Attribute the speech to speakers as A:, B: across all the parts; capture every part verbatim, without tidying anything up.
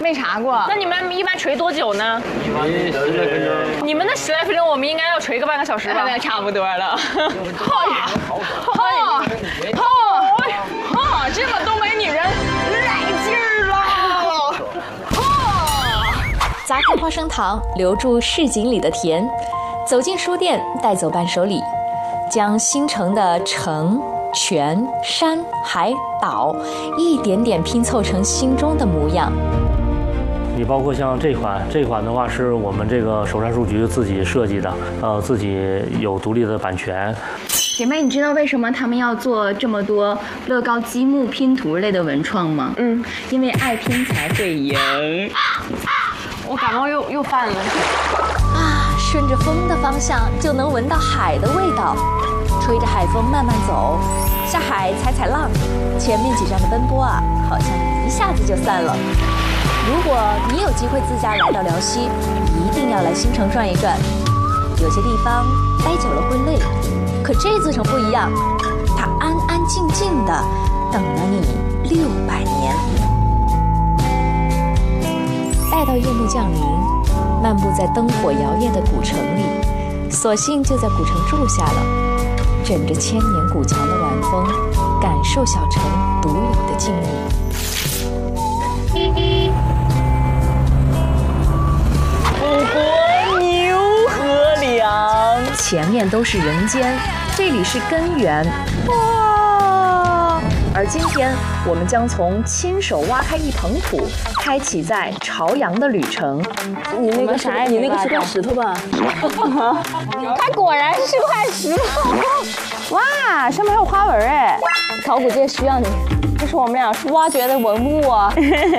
A: 没查过。
B: 那你们一般锤多久呢？
C: 一般十来分钟。
B: 你们的十来分钟，我们应该要锤个半个小时吧？
A: 那差不多了。
B: 好呀，好，好，好，这么东北女人来劲儿了！好，
D: 砸开花生糖，留住市井里的甜。走进书店，带走伴手礼，将新城的城、泉、山、海、岛一点点拼凑成心中的模样。
E: 你包括像这款，这款的话是我们这个首善书局自己设计的，呃，自己有独立的版权。
A: 姐妹，你知道为什么他们要做这么多乐高积木拼图类的文创吗？嗯，因为爱拼才会赢。
B: 我感冒又又犯了。
D: 啊，顺着风的方向就能闻到海的味道，吹着海风慢慢走，下海踩踩浪，前面几站的奔波啊，好像一下子就散了。如果你有机会自驾来到辽西，一定要来新城转一转。有些地方待久了会累，可这座城不一样，它安安静静的等了你六百年。待到夜幕降临，漫步在灯火摇曳的古城里，索性就在古城住下了，枕着千年古墙的晚风，感受小城独有的静谧。
A: 五国牛和粮，
D: 前面都是人间，这里是根源。哇！而今天我们将从亲手挖开一捧土，开启在朝阳的旅程。
A: 你那个啥，你那个是块石头吧？
B: 它果然是块石头。
A: 哇，上面还有花纹哎！考古界需要你，这是我们俩挖掘的文物啊。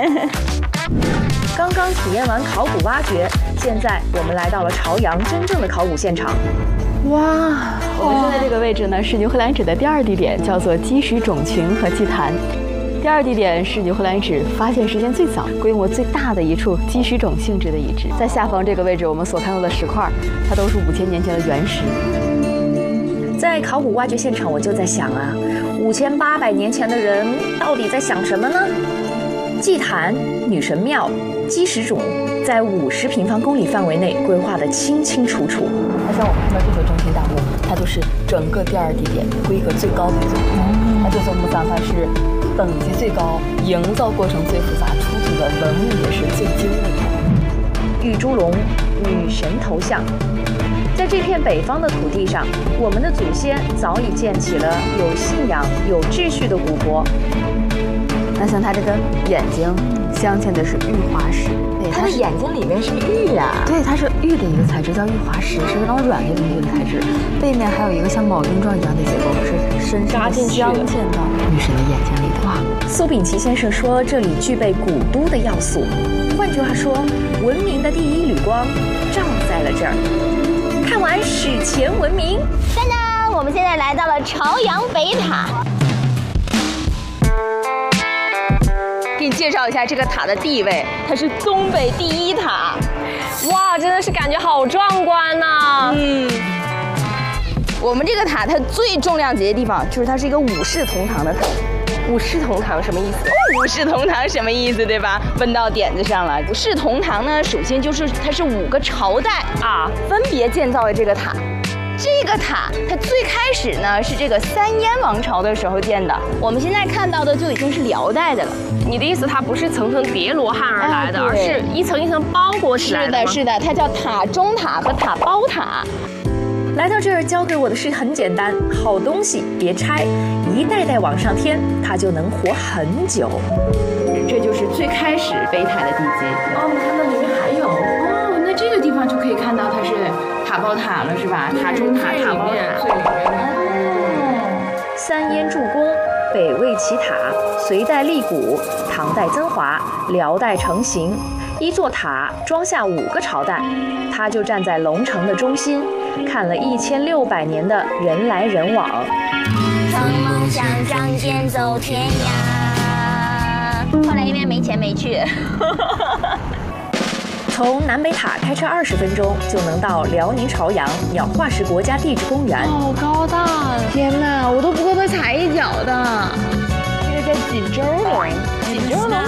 D: 刚刚体验完考古挖掘，现在我们来到了朝阳真正的考古现场。
A: 哇，我们现在这个位置呢是牛荷兰址的第二地点，叫做基石种群和祭坛。第二地点是牛荷兰址发现时间最早、规模最大的一处基石种性质的遗址。在下方这个位置，我们所看到的石块，它都是五千年前的原石。
D: 在考古挖掘现场，我就在想啊，五千八百年前的人到底在想什么呢？祭坛、女神庙、基石冢，在五十平方公里范围内规划得清清楚楚。
A: 那像我们看到这座中心大墓，它就是整个第二地点规格最高的一座墓葬。那这座墓葬它是等级最高，营造过程最复杂，出土的文物也是最精密的。
D: 玉猪龙、女神头像。在这片北方的土地上，我们的祖先早已建起了有信仰、有秩序的古国。
A: 那像它这个眼睛镶嵌的是玉华石，对，
D: 它的眼睛里面是玉呀、啊。
A: 对，它是玉的一个材质，叫玉华石，是非常软的一个材质。背面还有一个像铆钉状一样的结构，是深深地镶嵌到女神的眼睛里的。哇，
D: 苏秉琦先生说，这里具备古都的要素，换句话说，文明的第一缕光照在了这儿。看完史前文明，
F: 当当，我们现在来到了朝阳北塔。
A: 给你介绍一下这个塔的地位，它是东北第一塔。
B: 哇，真的是感觉好壮观呐、啊！
A: 嗯，我们这个塔它最重量级的地方就是它是一个五世同堂的塔。
B: 五世同堂什么意思？
A: 五世同堂什么意思，对吧？问到点子上了。五世同堂呢，首先就是它是五个朝代啊分别建造的这个塔。这个塔它最开始呢是这个三燕王朝的时候建的，我们现在看到的就已经是辽代的了。
B: 你的意思它不是层层叠罗汉而来的，
A: 哎、
B: 而是一层一层包裹起来的？
A: 是的，是的，它叫塔中塔和塔包塔。
D: 来到这儿教给我的事很简单，好东西别拆，一代代往上添，它就能活很久。
A: 这就是最开始碑塔的地基。
G: 哦，我们看到里面还有哦，那这个地方就可以看到它是塔包塔了，是吧？塔中塔、塔包塔最里面的。
D: 哦，三燕筑宫，北魏起塔，隋代立古，唐代增华，辽代成型。一座塔装下五个朝代，它就站在龙城的中心，看了一千六百年的人来人往。
F: 曾梦想仗剑走天涯，后来因为没钱没去。
D: 从南北塔开车二十分钟就能到辽宁朝阳鸟化石国家地质公园。
G: 好高大！天哪，我都不够它踩一脚的。
A: 这个叫锦州龙，锦州龙